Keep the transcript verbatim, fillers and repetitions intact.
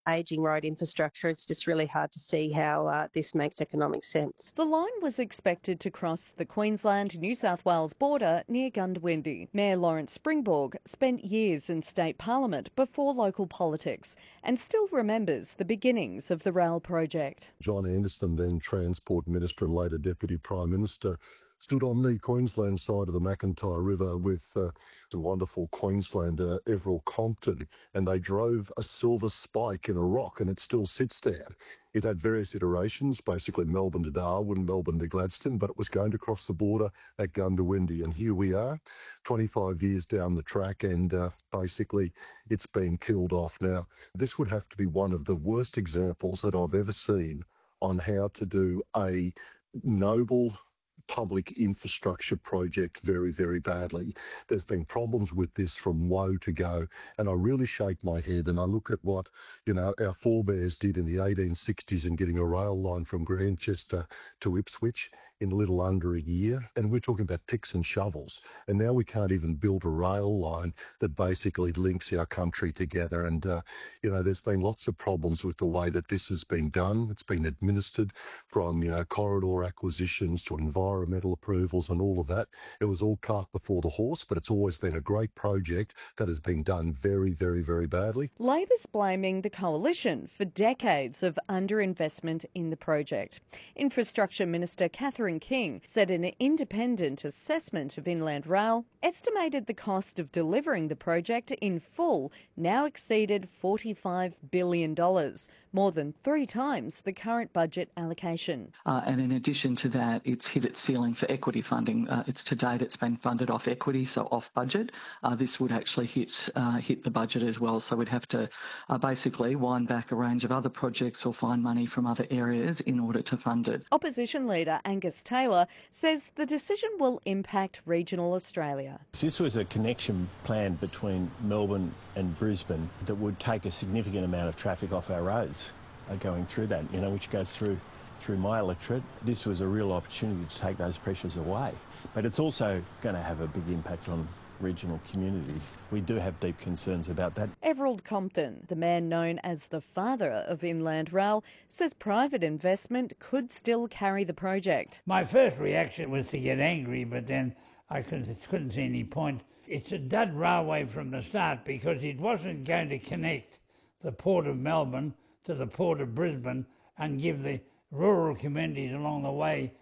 ageing road infrastructure, it's just really hard to see how uh, this makes economic sense. The line was expected to cross the Queensland-New South Wales border near Goondiwindi. Mayor Lawrence Springborg spent years in state parliament before local politics and still remembers the beginnings of the rail project. John Anderson, then Transport Minister and later Deputy Prime Minister, stood on the Queensland side of the McIntyre River with uh, the wonderful Queenslander Everil Compton, and they drove a silver spike in a rock, and it still sits there. It had various iterations, basically Melbourne to Darwin, Melbourne to Gladstone, but it was going to cross the border at Goondiwindi. And here we are, twenty-five years down the track, and uh, basically it's been killed off. Now, this would have to be one of the worst examples that I've ever seen on how to do a noble public infrastructure project very, very badly. There's been problems with this from woe to go, and I really shake my head and I look at what, you know, our forebears did in the eighteen sixties in getting a rail line from Grantchester to Ipswich in a little under a year, and we're talking about picks and shovels, and now we can't even build a rail line that basically links our country together. And uh, you know, there's been lots of problems with the way that this has been done. It's been administered, from, you know, corridor acquisitions to environmental approvals and all of that. It was all cart before the horse, but it's always been a great project that has been done very, very, very badly. Labor's blaming the coalition for decades of underinvestment in the project. Infrastructure Minister Catherine King said an independent assessment of Inland Rail estimated the cost of delivering the project in full now exceeded forty-five billion dollars, more than three times the current budget allocation. Uh, and in addition to that, it's hit its ceiling for equity funding. Uh, it's to date, it's been funded off equity, so off budget. Uh, this would actually hit uh, hit the budget as well, so we'd have to uh, basically wind back a range of other projects or find money from other areas in order to fund it. Opposition leader Angus Taylor says the decision will impact regional Australia. This was a connection plan between Melbourne and Brisbane that would take a significant amount of traffic off our roads uh, going through that, you know, which goes through through my electorate. This was a real opportunity to take those pressures away. But it's also going to have a big impact on regional communities. We do have deep concerns about that. Everil Compton, the man known as the father of Inland Rail, says private investment could still carry the project. My first reaction was to get angry, but then I couldn't, couldn't see any point. It's a dud railway from the start because it wasn't going to connect the Port of Melbourne to the Port of Brisbane and give the rural communities along the way